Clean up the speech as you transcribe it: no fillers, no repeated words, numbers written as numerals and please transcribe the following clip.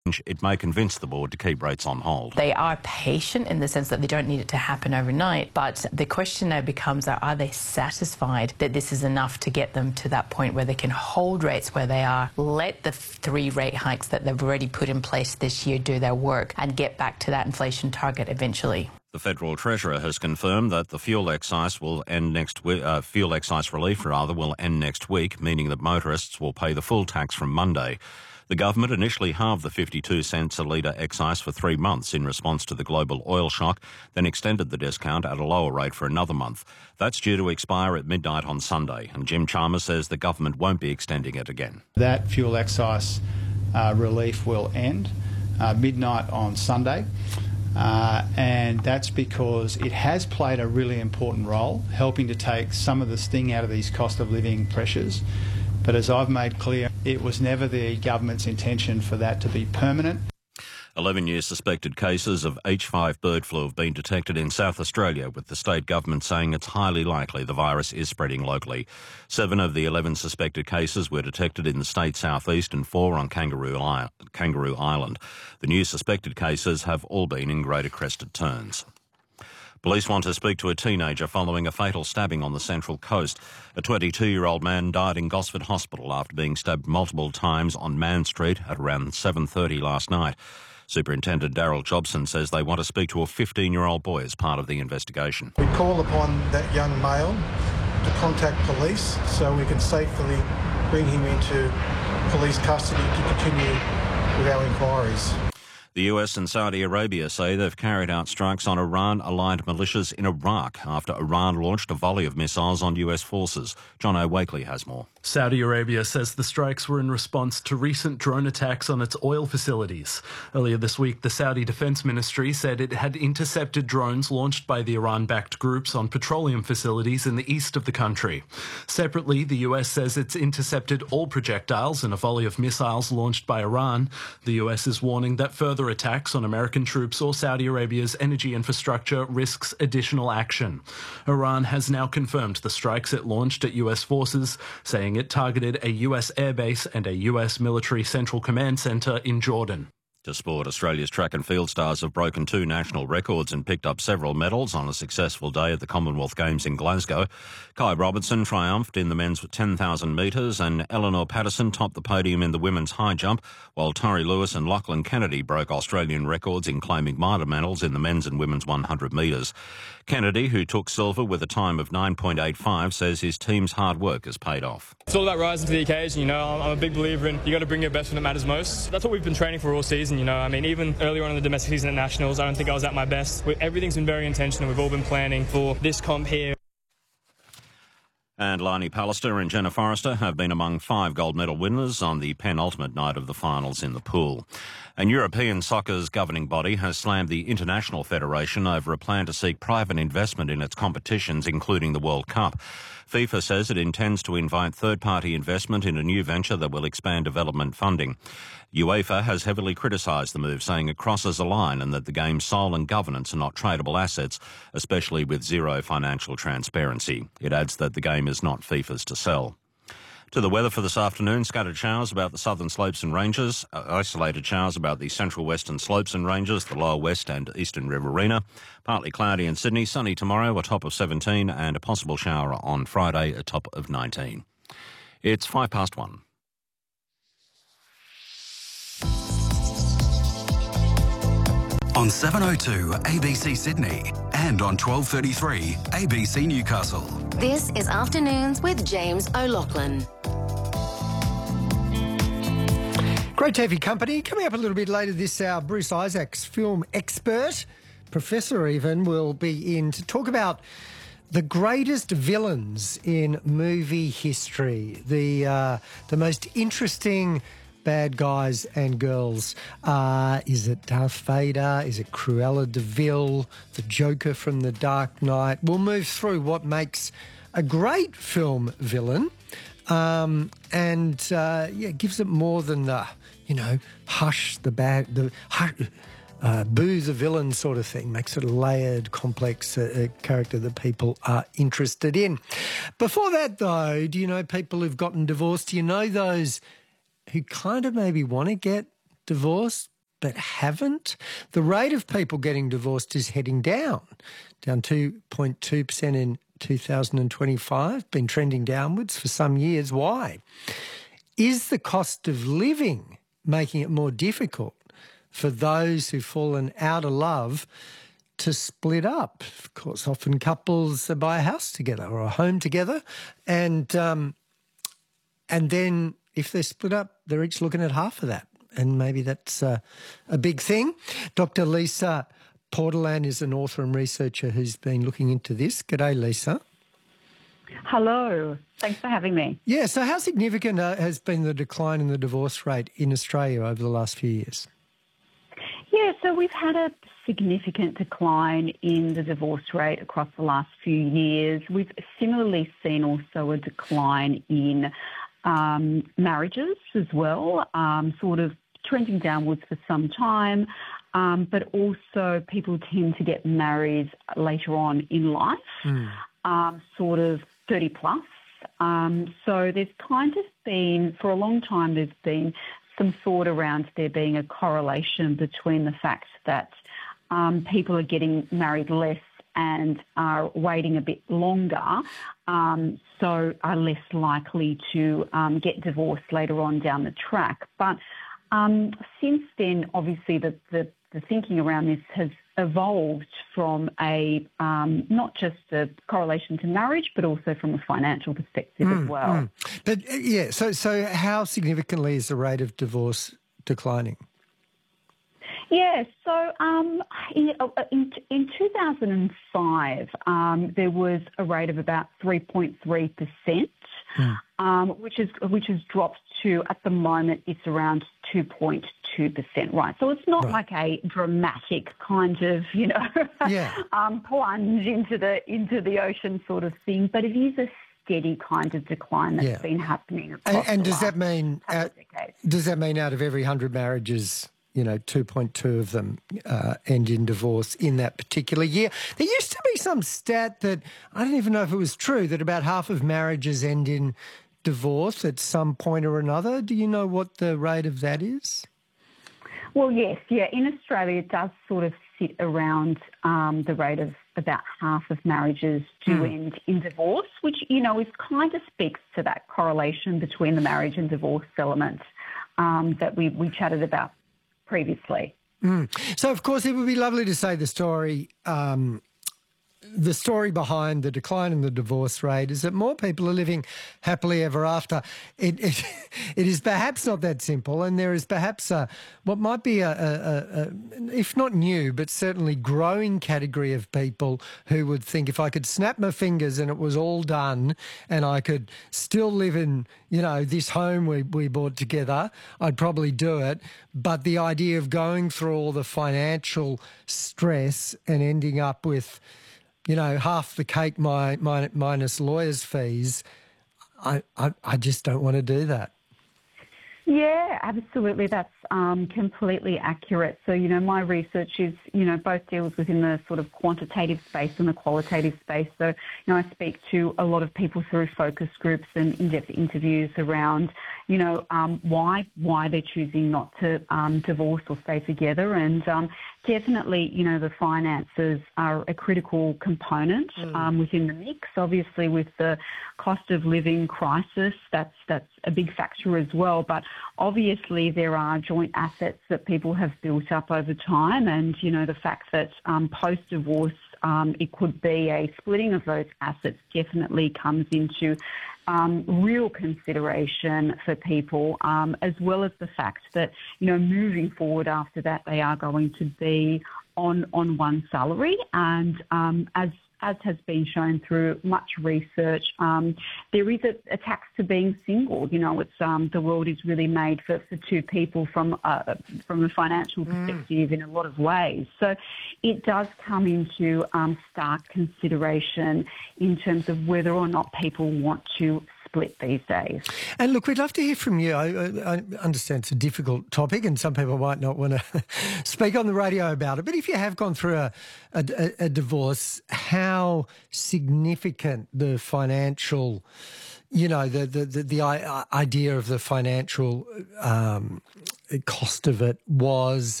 it may convince the board to keep rates on hold. They are patient in the sense that they don't need it to happen overnight, but the question now becomes, are they satisfied that this is enough to get them to that point where they can hold rates where they are, let the 3 rate hikes that they've already put in place this year do their work and get back to that inflation target eventually? The Federal Treasurer has confirmed that the fuel excise will end next week. Fuel excise relief, will end next week, meaning that motorists will pay the full tax from Monday. The government initially halved the 52 cents a litre excise for 3 months in response to the global oil shock, then extended the discount at a lower rate for another month. That's due to expire at midnight on Sunday, and Jim Chalmers says the government won't be extending it again. That fuel excise relief will end midnight on Sunday. And that's because it has played a really important role, helping to take some of the sting out of these cost of living pressures. But as I've made clear, it was never the government's intention for that to be permanent. 11 new suspected cases of H5 bird flu have been detected in South Australia, with the state government saying it's highly likely the virus is spreading locally. 7 of the 11 suspected cases were detected in the state southeast and 4 on Kangaroo Island. The new suspected cases have all been in Greater Crested Terns. Police want to speak to a teenager following a fatal stabbing on the Central Coast. A 22-year-old man died in Gosford Hospital after being stabbed multiple times on Man Street at around 7:30 last night. Superintendent Daryl Jobson says they want to speak to a 15-year-old boy as part of the investigation. We call upon that young male to contact police so we can safely bring him into police custody to continue with our inquiries. The US and Saudi Arabia say they've carried out strikes on Iran-aligned militias in Iraq after Iran launched a volley of missiles on US forces. John O'Wakely has more. Saudi Arabia says the strikes were in response to recent drone attacks on its oil facilities. Earlier this week, the Saudi Defense Ministry said it had intercepted drones launched by the Iran-backed groups on petroleum facilities in the east of the country. Separately, the US says it's intercepted all projectiles in a volley of missiles launched by Iran. The US is warning that further attacks on American troops or Saudi Arabia's energy infrastructure risks additional action. Iran has now confirmed the strikes it launched at US forces, saying it targeted a US airbase and a US military central command centre in Jordan. To sport, Australia's track and field stars have broken 2 national records and picked up several medals on a successful day at the Commonwealth Games in Glasgow. Kai Robertson triumphed in the men's 10,000 metres and Eleanor Patterson topped the podium in the women's high jump, while Tori Lewis and Lachlan Kennedy broke Australian records in claiming minor medals in the men's and women's 100 metres. Kennedy, who took silver with a time of 9.85, says his team's hard work has paid off. It's all about rising to the occasion, I'm a big believer in you got to bring your best when it matters most. That's what we've been training for all season, even earlier on in the domestic season at Nationals, I don't think I was at my best. Everything's been very intentional. We've all been planning for this comp here. And Lani Pallister and Jenna Forrester have been among 5 gold medal winners on the penultimate night of the finals in the pool. And European soccer's governing body has slammed the International Federation over a plan to seek private investment in its competitions, including the World Cup. FIFA says it intends to invite third-party investment in a new venture that will expand development funding. UEFA has heavily criticised the move, saying it crosses a line and that the game's soul and governance are not tradable assets, especially with zero financial transparency. It adds that the game is not FIFA's to sell. To the weather for this afternoon, scattered showers about the southern slopes and ranges, isolated showers about the central western slopes and ranges, the lower west and eastern Riverina. Partly cloudy in Sydney, sunny tomorrow, a top of 17, and a possible shower on Friday, a top of 19. It's 1:05. On 702 ABC Sydney and on 1233 ABC Newcastle. This is Afternoons with James O'Loughlin. Great to have your company. Coming up a little bit later this hour, Bruce Isaacs, film expert, professor even, will be in to talk about the greatest villains in movie history, the most interesting bad guys and girls. Is it Darth Vader? Is it Cruella de Vil? The Joker from The Dark Knight? We'll move through what makes a great film villain gives it more than the, hush the bad, boo the villain sort of thing. Makes it a layered, complex character that people are interested in. Before that, though, do you know people who've gotten divorced? Do you know those who kind of maybe want to get divorced but haven't. The rate of people getting divorced is heading down 2.2% in 2025, been trending downwards for some years. Why? Is the cost of living making it more difficult for those who've fallen out of love to split up? Of course, often couples buy a house together or a home together, and then if they're split up, they're each looking at half of that, and maybe that's a big thing. Dr. Lisa Portland is an author and researcher who's been looking into this. G'day, Lisa. Hello. Thanks for having me. Yeah, so how significant has been the decline in the divorce rate in Australia over the last few years? Yeah, so we've had a significant decline in the divorce rate across the last few years. We've similarly seen also a decline in marriages as well, sort of trending downwards for some time, but also people tend to get married later on in life, sort of 30 plus. So there's kind of been, for a long time, there's been some thought around there being a correlation between the fact that people are getting married less and are waiting a bit longer, so are less likely to get divorced later on down the track. But since then, obviously, the thinking around this has evolved from a not just a correlation to marriage, but also from a financial perspective as well. But yeah, so how significantly is the rate of divorce declining? Yeah, so in 2005, there was a rate of about 3.3%, which has dropped to, at the moment, it's around 2.2%, right? So it's not like a dramatic kind of, plunge into the ocean sort of thing, but it is a steady kind of decline that's been happening across and the does that last mean does that mean out of every 100 marriages, 2.2 of them end in divorce in that particular year? There used to be some stat that, I don't even know if it was true, that about half of marriages end in divorce at some point or another. Do you know what the rate of that is? Well, yes. Yeah. In Australia, it does sort of sit around the rate of about half of marriages do end in divorce, which, is kind of speaks to that correlation between the marriage and divorce element that we chatted about previously. So, of course, it would be lovely to say the story behind the decline in the divorce rate is that more people are living happily ever after. It is perhaps not that simple, and there is perhaps what might be a if not new, but certainly growing category of people who would think, if I could snap my fingers and it was all done and I could still live in, this home we bought together, I'd probably do it. But the idea of going through all the financial stress and ending up with half the cake minus lawyers' fees, I just don't want to do that. Yeah, absolutely. That's completely accurate. So, my research is, both deals within the sort of quantitative space and the qualitative space. So, I speak to a lot of people through focus groups and in-depth interviews around, why they're choosing not to divorce or stay together. And definitely, the finances are a critical component within the mix. Obviously, with the cost of living crisis, that's a big factor as well. But obviously, there are joint assets that people have built up over time, and the fact that post-divorce it could be a splitting of those assets definitely comes into real consideration for people, as well as the fact that, moving forward after that, they are going to be on one salary. And as has been shown through much research, there is a tax to being single. It's the world is really made for two people from a financial perspective in a lot of ways. So it does come into stark consideration in terms of whether or not people want to split these days. And look, we'd love to hear from you. I understand it's a difficult topic and some people might not want to speak on the radio about it, but if you have gone through a divorce, how significant the financial, the idea of the financial cost of it was,